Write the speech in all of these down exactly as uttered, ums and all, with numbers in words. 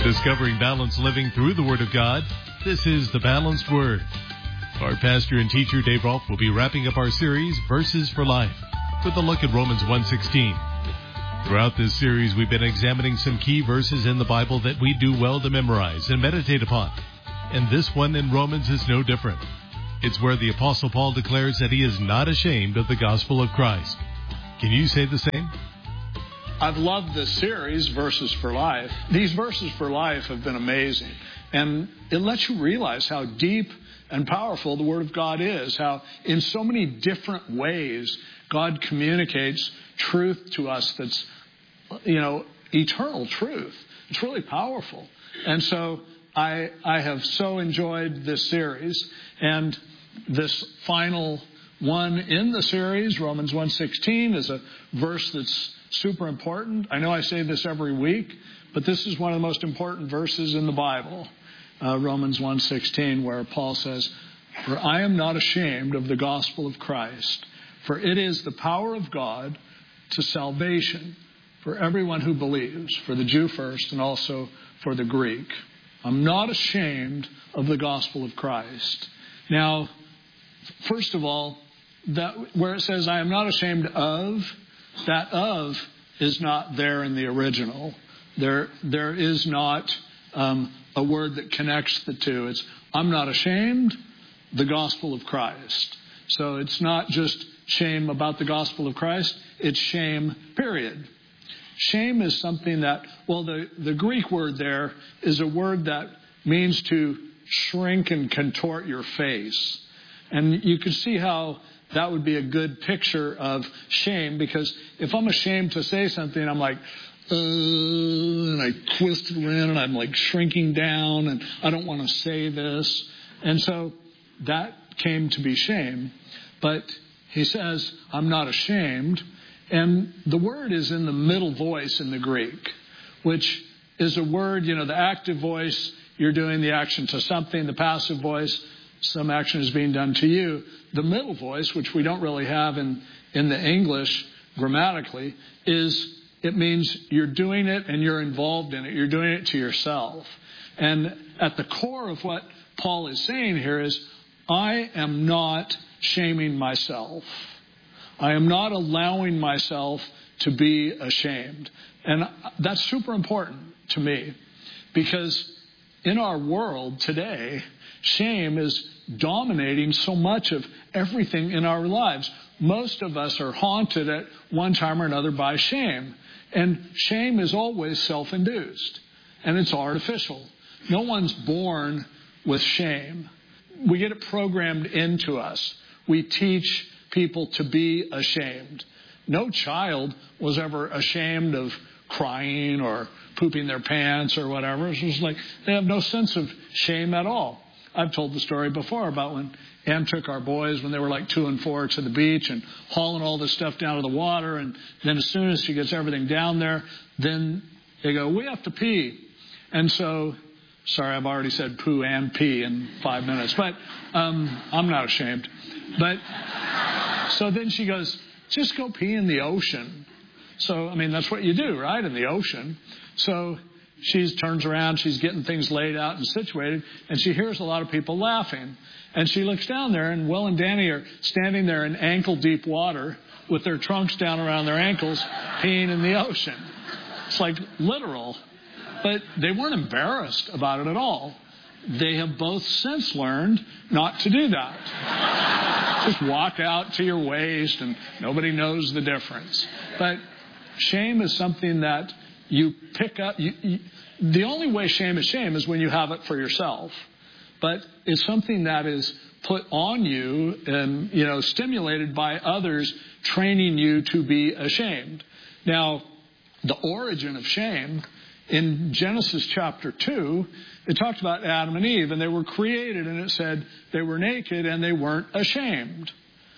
Discovering balanced living through the Word of God. This is The Balanced Word. Our pastor and teacher, Dave Rolfe, will be wrapping up our series, Verses for Life, with a look at Romans one sixteen. Throughout this series, we've been examining some key verses in the Bible that we do well to memorize and meditate upon. And this one in Romans is no different. It's where the Apostle Paul declares that he is not ashamed of the gospel of Christ. Can you say the same? I've loved this series, Verses for Life. These Verses for Life have been amazing. And it lets you realize how deep and powerful the Word of God is. How in so many different ways God communicates truth to us that's, you know, eternal truth. It's really powerful. And so I, I have so enjoyed this series. And this final one in the series, Romans one sixteen, is a verse that's super important. I know I say this every week, but this is one of the most important verses in the Bible, uh, Romans one sixteen, where Paul says, "For I am not ashamed of the gospel of Christ, for it is the power of God to salvation for everyone who believes, for the Jew first and also for the Greek." I'm not ashamed of the gospel of Christ. Now, first of all, that where it says, "I am not ashamed of," that "of" is not there in the original. There, there is not um, a word that connects the two. It's, "I'm not ashamed, the gospel of Christ." So it's not just shame about the gospel of Christ. It's shame, period. Shame is something that, well, the, the Greek word there is a word that means to shrink and contort your face. And you can see how that would be a good picture of shame, because if I'm ashamed to say something, I'm like, uh, and I twist it around and I'm like shrinking down and I don't want to say this. And so that came to be shame. But he says, "I'm not ashamed." And the word is in the middle voice in the Greek, which is a word, you know, the active voice, you're doing the action to something. The passive voice, some action is being done to you. The middle voice, which we don't really have in, in the English grammatically, is it means you're doing it and you're involved in it. You're doing it to yourself. And at the core of what Paul is saying here is, I am not shaming myself. I am not allowing myself to be ashamed. And that's super important to me, because in our world today, shame is dominating so much of everything in our lives. Most of us are haunted at one time or another by shame. And shame is always self-induced. And it's artificial. No one's born with shame. We get it programmed into us. We teach people to be ashamed. No child was ever ashamed of crying or pooping their pants or whatever. It's just like they have no sense of shame at all. I've told the story before about when Ann took our boys when they were like two and four to the beach and hauling all this stuff down to the water. And then as soon as she gets everything down there, then they go, "We have to pee." And so, sorry, I've already said poo and pee in five minutes, but um, I'm not ashamed. But so then she goes, "Just go pee in the ocean." So, I mean, that's what you do, right? In the ocean. So she turns around, she's getting things laid out and situated, and she hears a lot of people laughing. And she looks down there, and Will and Danny are standing there in ankle-deep water with their trunks down around their ankles, peeing in the ocean. It's like literal. But they weren't embarrassed about it at all. They have both since learned not to do that. Just walk out to your waist, and nobody knows the difference. But shame is something that you pick up. You, you, the only way shame is shame is when you have it for yourself. But it's something that is put on you and, you know, stimulated by others training you to be ashamed. Now, the origin of shame, in Genesis chapter two, it talked about Adam and Eve, and they were created, and it said they were naked and they weren't ashamed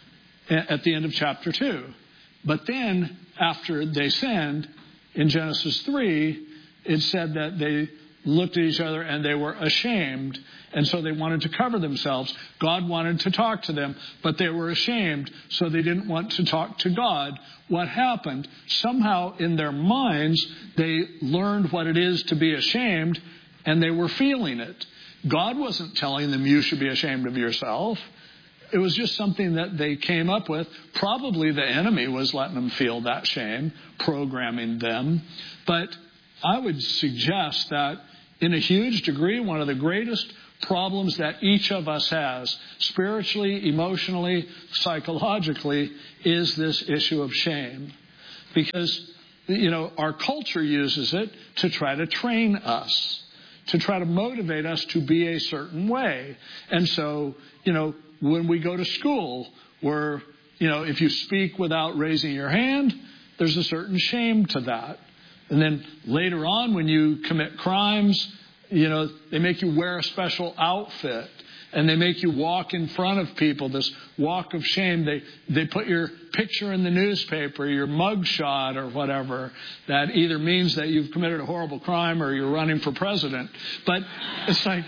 at the end of chapter two. But then, after they sinned, in Genesis three, it said that they looked at each other and they were ashamed. And so they wanted to cover themselves. God wanted to talk to them, but they were ashamed, so they didn't want to talk to God. What happened? Somehow in their minds, they learned what it is to be ashamed, and they were feeling it. God wasn't telling them you should be ashamed of yourself. It was just something that they came up with. Probably the enemy was letting them feel that shame, programming them. But I would suggest that in a huge degree, one of the greatest problems that each of us has, spiritually, emotionally, psychologically, is this issue of shame. Because, you know, our culture uses it to try to train us, to try to motivate us to be a certain way. And so, you know, when we go to school, where, you know, if you speak without raising your hand, there's a certain shame to that. And then later on, when you commit crimes, you know, they make you wear a special outfit, and they make you walk in front of people, this walk of shame. They they put your picture in the newspaper, your mug shot or whatever. That either means that you've committed a horrible crime or you're running for president. But it's like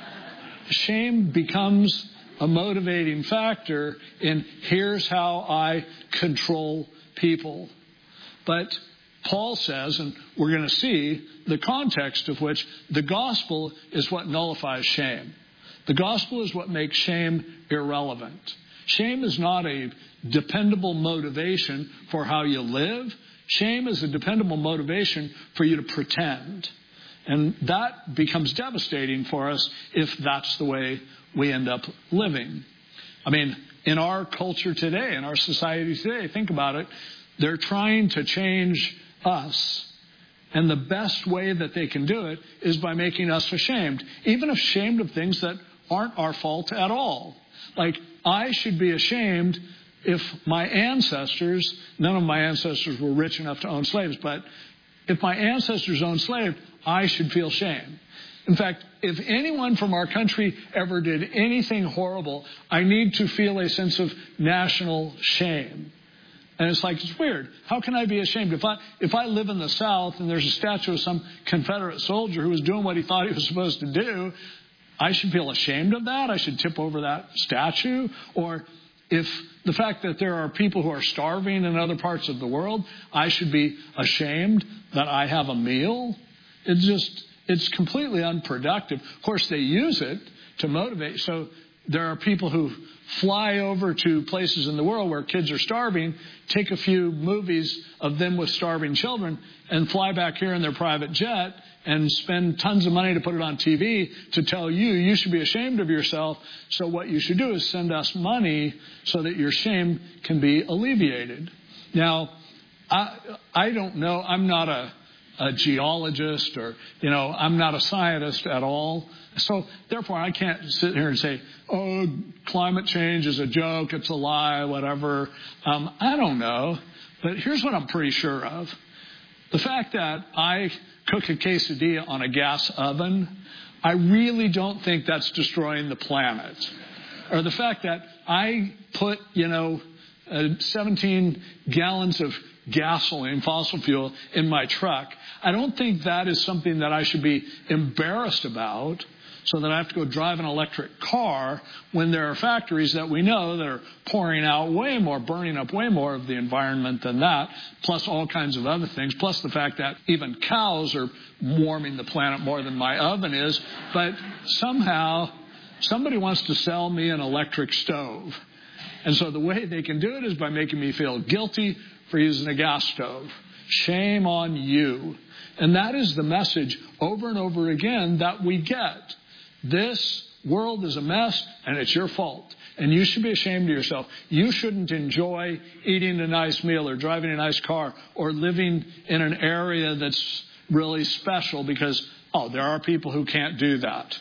shame becomes a motivating factor in here's how I control people. But Paul says, and we're going to see the context of which the gospel is what nullifies shame. The gospel is what makes shame irrelevant. Shame is not a dependable motivation for how you live. Shame is a dependable motivation for you to pretend. And that becomes devastating for us if that's the way we end up living. I mean, in our culture today, in our society today, think about it, they're trying to change us. And the best way that they can do it is by making us ashamed, even ashamed of things that aren't our fault at all. Like, I should be ashamed if my ancestors, none of my ancestors were rich enough to own slaves, but if my ancestors owned slaves, I should feel shame. In fact, if anyone from our country ever did anything horrible, I need to feel a sense of national shame. And it's like, it's weird. How can I be ashamed? If I if I live in the South and there's a statue of some Confederate soldier who was doing what he thought he was supposed to do, I should feel ashamed of that? I should tip over that statue? Or if the fact that there are people who are starving in other parts of the world, I should be ashamed that I have a meal? It's just, it's completely unproductive. Of course, they use it to motivate. So there are people who fly over to places in the world where kids are starving, take a few movies of them with starving children, and fly back here in their private jet and spend tons of money to put it on T V to tell you you should be ashamed of yourself. So what you should do is send us money so that your shame can be alleviated. Now, I I don't know. I'm not a a geologist, or, you know, I'm not a scientist at all. So therefore, I can't sit here and say, oh, climate change is a joke, it's a lie, whatever. Um, I don't know. But here's what I'm pretty sure of. The fact that I cook a quesadilla on a gas oven, I really don't think that's destroying the planet. Or the fact that I put, you know, uh, seventeen gallons of gasoline, fossil fuel, in my truck, I don't think that is something that I should be embarrassed about, so that I have to go drive an electric car when there are factories that we know that are pouring out way more, burning up way more of the environment than that, plus all kinds of other things, plus the fact that even cows are warming the planet more than my oven is. But somehow somebody wants to sell me an electric stove. And so the way they can do it is by making me feel guilty for using a gas stove. Shame on you. And that is the message over and over again that we get. This world is a mess, and it's your fault. And you should be ashamed of yourself. You shouldn't enjoy eating a nice meal or driving a nice car or living in an area that's really special because, oh, there are people who can't do that.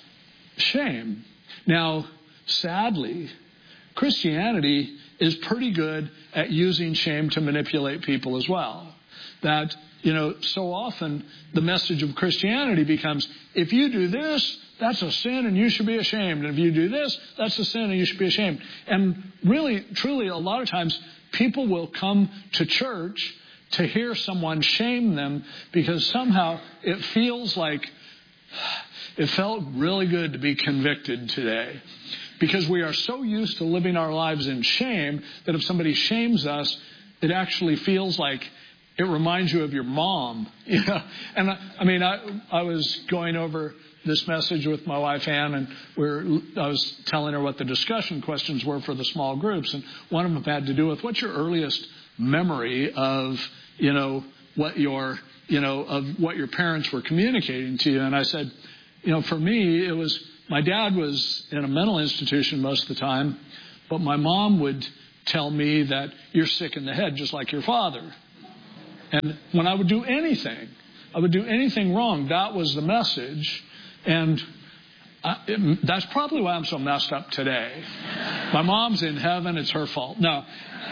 Shame. Now, sadly, Christianity is pretty good at using shame to manipulate people as well. That, you know, so often the message of Christianity becomes, if you do this, that's a sin and you should be ashamed. And if you do this, that's a sin and you should be ashamed. And really, truly, a lot of times people will come to church to hear someone shame them because somehow it feels like it felt really good to be convicted today. Because we are so used to living our lives in shame that if somebody shames us, it actually feels like it reminds you of your mom. You know? And I, I mean, I, I was going over this message with my wife Ann, and we're, I was telling her what the discussion questions were for the small groups, and one of them had to do with what's your earliest memory of, you know, what your, you know, of what your parents were communicating to you. And I said, you know, for me, it was, my dad was in a mental institution most of the time, but my mom would tell me that you're sick in the head just like your father. And when I would do anything, I would do anything wrong, that was the message. And I, it, that's probably why I'm so messed up today. My mom's in heaven, it's her fault. No.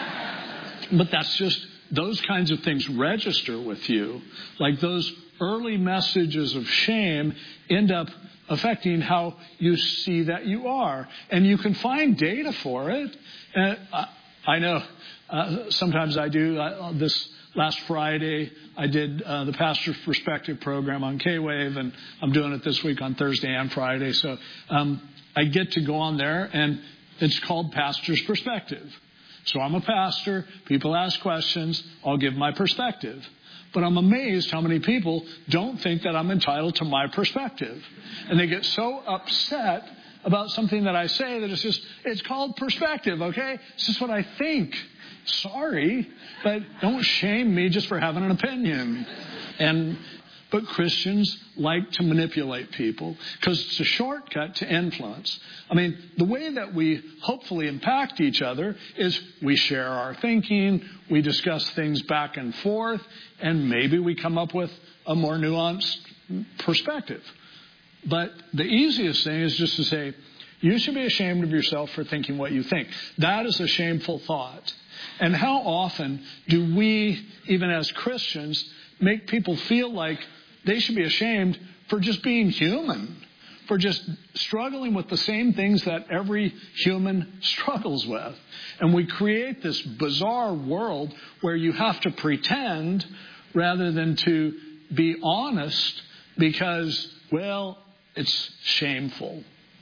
But that's just, those kinds of things register with you. Like those early messages of shame end up affecting how you see that you are. And you can find data for it. And I, I know uh, sometimes I do. I, this last Friday, I did uh, the Pastor's Perspective program on K-Wave, and I'm doing it this week on Thursday and Friday. So um, I get to go on there, and it's called Pastor's Perspective. So I'm a pastor. People ask questions. I'll give my perspective. But I'm amazed how many people don't think that I'm entitled to my perspective. And they get so upset about something that I say that it's just, it's called perspective, okay? It's just what I think. Sorry, but don't shame me just for having an opinion. And but Christians like to manipulate people because it's a shortcut to influence. I mean, the way that we hopefully impact each other is we share our thinking, we discuss things back and forth, and maybe we come up with a more nuanced perspective. But the easiest thing is just to say, you should be ashamed of yourself for thinking what you think. That is a shameful thought. And how often do we, even as Christians, make people feel like they should be ashamed for just being human, for just struggling with the same things that every human struggles with. And we create this bizarre world where you have to pretend rather than to be honest because, well, it's shameful.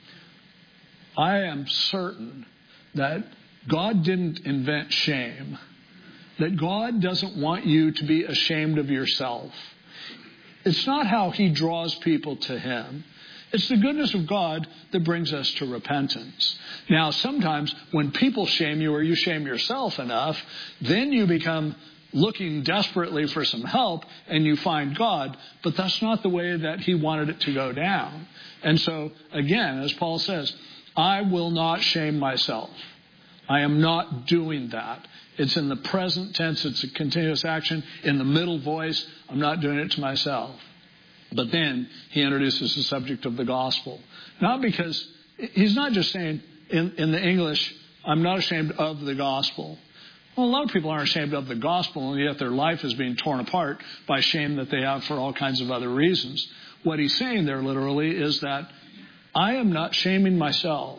I am certain that God didn't invent shame, that God doesn't want you to be ashamed of yourself. It's not how He draws people to Him. It's the goodness of God that brings us to repentance. Now, sometimes when people shame you or you shame yourself enough, then you become looking desperately for some help and you find God, but that's not the way that He wanted it to go down. And so, again, as Paul says, I will not shame myself. I am not doing that. It's in the present tense. It's a continuous action. In the middle voice, I'm not doing it to myself. But then he introduces the subject of the gospel. Not because, he's not just saying in, in the English, I'm not ashamed of the gospel. Well, a lot of people aren't ashamed of the gospel, and yet their life is being torn apart by shame that they have for all kinds of other reasons. What he's saying there literally is that I am not shaming myself.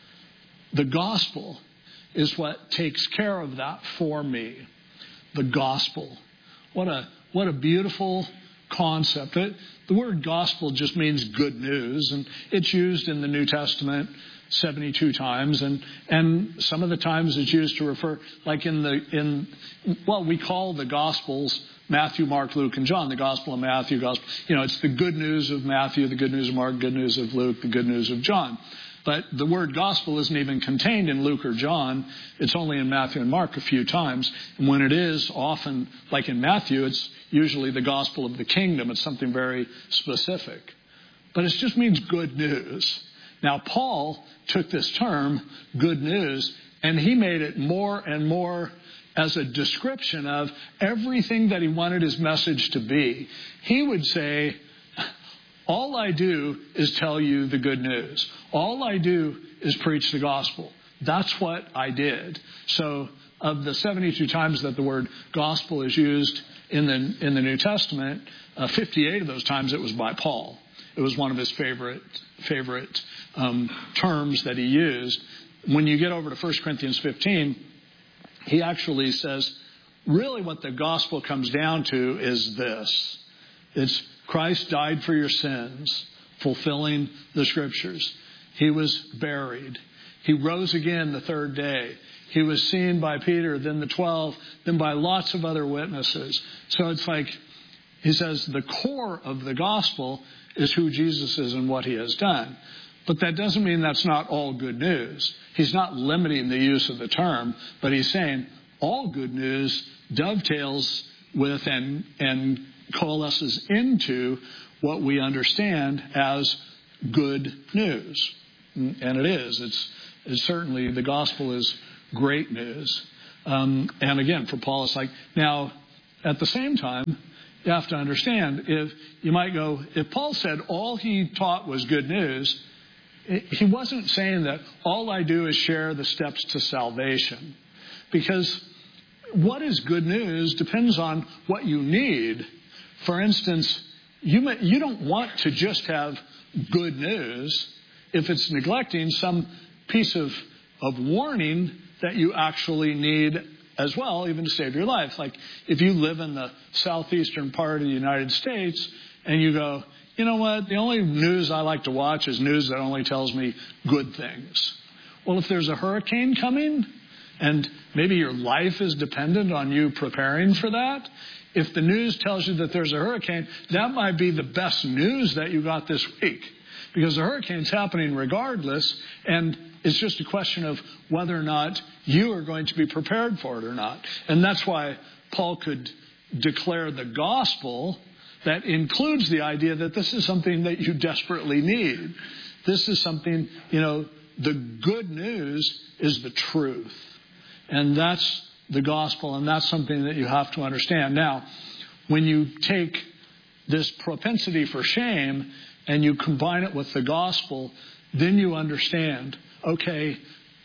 The gospel is what takes care of that for me. The gospel. What a what a beautiful concept. It, the word gospel just means good news, and it's used in the New Testament seventy-two times, and and some of the times it's used to refer, like in the in well, we call the Gospels Matthew, Mark, Luke, and John. The Gospel of Matthew, Gospel, you know, it's the good news of Matthew, the good news of Mark, good news of Luke, the good news of John. But the word gospel isn't even contained in Luke or John. It's only in Matthew and Mark a few times. And when it is, often, like in Matthew, it's usually the gospel of the kingdom. It's something very specific. But it just means good news. Now, Paul took this term, good news, and he made it more and more as a description of everything that he wanted his message to be. He would say, all I do is tell you the good news. All I do is preach the gospel. That's what I did. So of the seventy-two times that the word gospel is used in the in the New Testament, uh, fifty-eight of those times it was by Paul. It was one of his favorite favorite um, terms that he used. When you get over to First Corinthians fifteen, he actually says, really what the gospel comes down to is this. It's Christ died for your sins fulfilling the Scriptures. He was buried. He rose again the third day. He was seen by Peter, then the twelve, then by lots of other witnesses. So it's like, he says the core of the gospel is who Jesus is and what he has done. But that doesn't mean that's not all good news. He's not limiting the use of the term, but he's saying all good news dovetails with and, and coalesces into what we understand as good news. And it is. It's, it's certainly, the gospel is great news. Um, and again, for Paul, it's like, now, at the same time, you have to understand, if you might go, if Paul said all he taught was good news, he wasn't saying that all I do is share the steps to salvation. Because what is good news depends on what you need. For instance, you may, you don't want to just have good news if it's neglecting some piece of, of warning that you actually need as well, even to save your life. Like if you live in the southeastern part of the United States and you go, you know what, the only news I like to watch is news that only tells me good things. Well, if there's a hurricane coming and maybe your life is dependent on you preparing for that, if the news tells you that there's a hurricane, that might be the best news that you got this week. Because the hurricane's happening regardless, and it's just a question of whether or not you are going to be prepared for it or not. And that's why Paul could declare the gospel that includes the idea that this is something that you desperately need. This is something, you know, the good news is the truth. And that's the gospel, and that's something that you have to understand. Now, when you take this propensity for shame and you combine it with the gospel, then you understand, okay,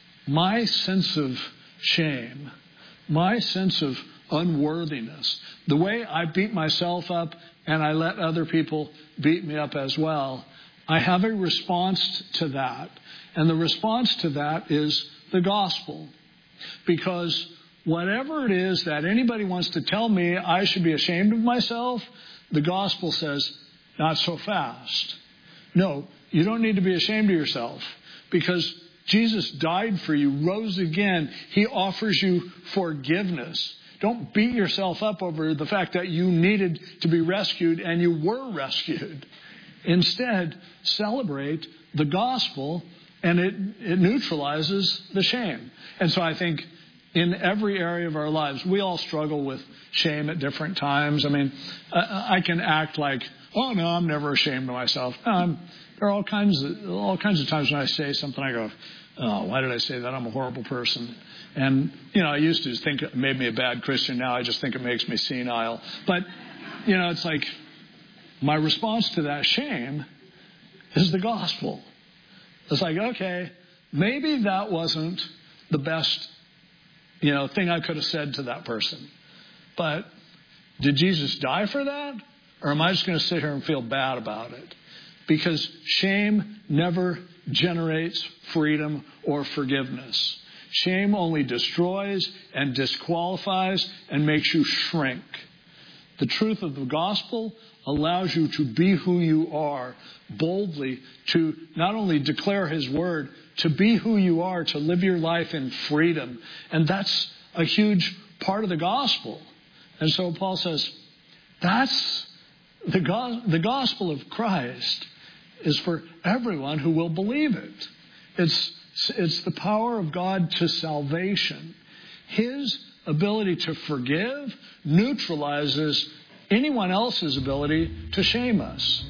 my sense of shame, my sense of unworthiness, the way I beat myself up and I let other people beat me up as well, I have a response to that. And the response to that is the gospel. Because whatever it is that anybody wants to tell me I should be ashamed of myself, the gospel says, not so fast. No, you don't need to be ashamed of yourself because Jesus died for you, rose again. He offers you forgiveness. Don't beat yourself up over the fact that you needed to be rescued and you were rescued. Instead, celebrate the gospel, and it, it neutralizes the shame. And so I think in every area of our lives, we all struggle with shame at different times. I mean, I, I can act like, oh no, I'm never ashamed of myself. No, I'm, there are all kinds of, all kinds of times when I say something, I go, oh, why did I say that? I'm a horrible person. And, you know, I used to think it made me a bad Christian. Now I just think it makes me senile. But, you know, it's like my response to that shame is the gospel. It's like, okay, maybe that wasn't the best, you know, thing I could have said to that person. But did Jesus die for that? Or am I just going to sit here and feel bad about it? Because shame never generates freedom or forgiveness. Shame only destroys and disqualifies and makes you shrink. The truth of the gospel allows you to be who you are boldly, to not only declare his word, to be who you are, to live your life in freedom. And that's a huge part of the gospel. And so Paul says, that's the, go- the gospel of Christ is for everyone who will believe it. It's It's the power of God to salvation. His ability to forgive neutralizes anyone else's ability to shame us.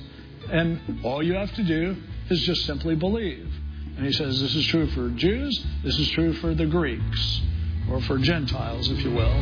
And all you have to do is just simply believe. And he says this is true for Jews, this is true for the Greeks, or for Gentiles, if you will.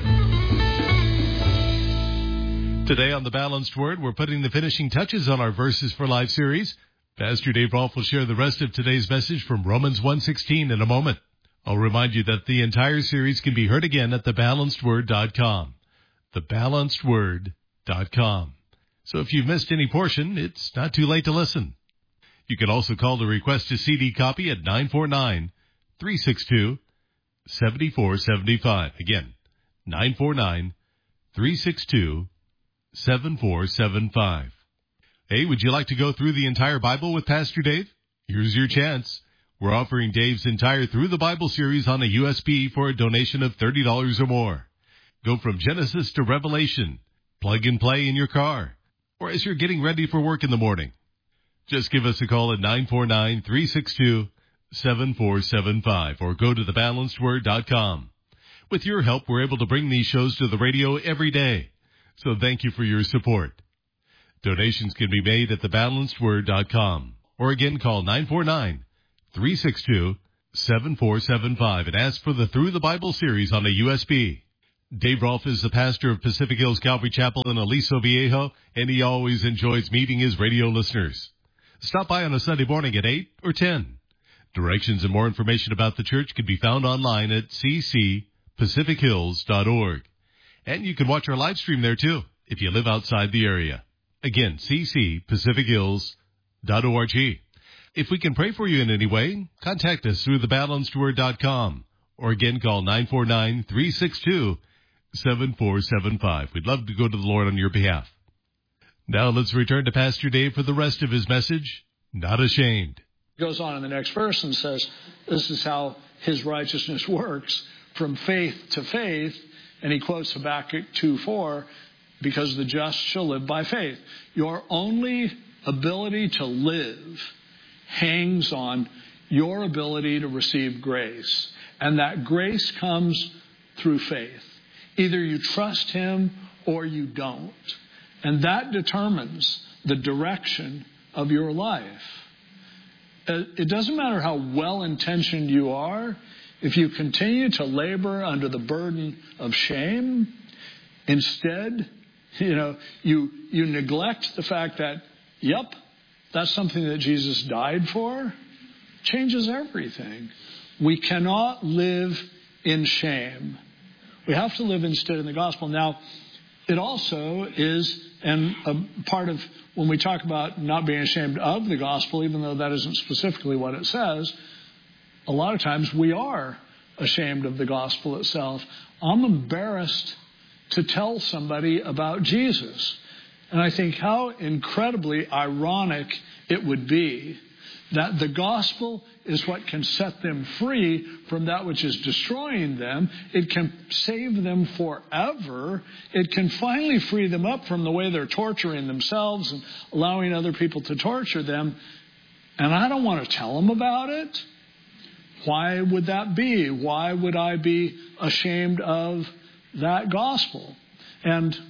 Today on The Balanced Word, we're putting the finishing touches on our Verses for Life series. Pastor Dave Rolfe will share the rest of today's message from Romans one sixteen in a moment. I'll remind you that the entire series can be heard again at the balanced word dot com. the balanced word dot com. So if you've missed any portion, it's not too late to listen. You can also call to request a C D copy at nine four nine, three six two, seven four seven five. Again, nine four nine, three six two, seven four seven five. Hey, would you like to go through the entire Bible with Pastor Dave? Here's your chance. We're offering Dave's entire Through the Bible series on a U S B for a donation of thirty dollars or more. Go from Genesis to Revelation. Plug and play in your car or as you're getting ready for work in the morning. Just give us a call at nine four nine, three six two, seven four seven five or go to the balanced word dot com. With your help, we're able to bring these shows to the radio every day. So thank you for your support. Donations can be made at the balanced word dot com or again call nine four nine, three six two, seven four seven five and ask for the Through the Bible series on a U S B. Dave Rolfe is the pastor of Pacific Hills Calvary Chapel in Aliso Viejo, and he always enjoys meeting his radio listeners. Stop by on a Sunday morning at eight or ten. Directions and more information about the church can be found online at c c pacific hills dot org. And you can watch our live stream there too if you live outside the area. Again, c c pacific hills dot org. If we can pray for you in any way, contact us through the balanced word dot com or again call nine four nine, three six two, seven four seven five. We'd love to go to the Lord on your behalf. Now let's return to Pastor Dave for the rest of his message, Not Ashamed. He goes on in the next verse and says, this is how his righteousness works from faith to faith. And he quotes Habakkuk two four, because the just shall live by faith. Your only ability to live hangs on your ability to receive grace. And that grace comes through faith. Either you trust him or you don't. And that determines the direction of your life. It doesn't matter how well-intentioned you are. If you continue to labor under the burden of shame, instead, you know, you, you neglect the fact that, yep, that's something that Jesus died for, changes everything. We cannot live in shame. We have to live instead in the gospel. Now, it also is, and a part of when we talk about not being ashamed of the gospel, even though that isn't specifically what it says, a lot of times we are ashamed of the gospel itself. I'm embarrassed to tell somebody about Jesus. And I think how incredibly ironic it would be that the gospel is what can set them free from that which is destroying them. It can save them forever. It can finally free them up from the way they're torturing themselves and allowing other people to torture them. And I don't want to tell them about it. Why would that be? Why would I be ashamed of that gospel? And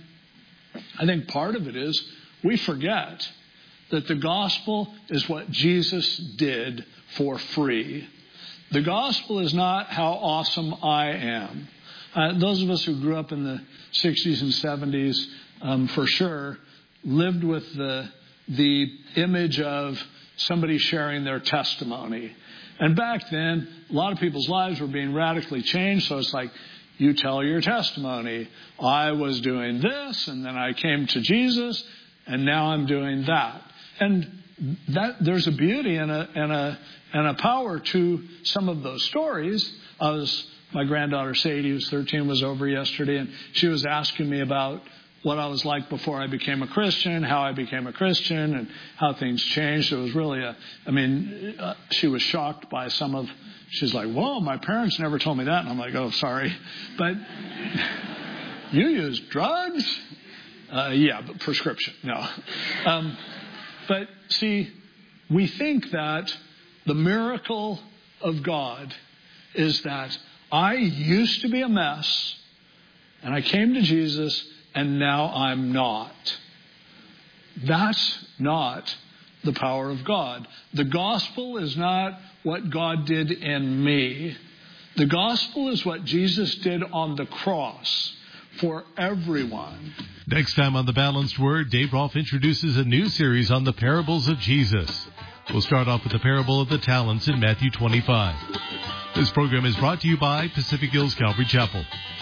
I think part of it is we forget that the gospel is what Jesus did for free. The gospel is not how awesome I am. Uh, those of us who grew up in the sixties and seventies, um, for sure, lived with the the image of somebody sharing their testimony. And back then, a lot of people's lives were being radically changed, so it's like, you tell your testimony. I was doing this, and then I came to Jesus, and now I'm doing that. And that there's a beauty and a and a and a power to some of those stories. I was my granddaughter Sadie, who's thirteen, was over yesterday, and she was asking me about what I was like before I became a Christian, how I became a Christian, and how things changed. It was really a, I mean, uh, she was shocked by some of, she's like, whoa, my parents never told me that. And I'm like, oh, sorry. But you use drugs? Uh, yeah, but prescription, no. Um, but see, we think that the miracle of God is that I used to be a mess, and I came to Jesus, and now I'm not. That's not the power of God. The gospel is not what God did in me. The gospel is what Jesus did on the cross for everyone. Next time on The Balanced Word, Dave Rolfe introduces a new series on the parables of Jesus. We'll start off with the parable of the talents in Matthew twenty-five. This program is brought to you by Pacific Hills Calvary Chapel.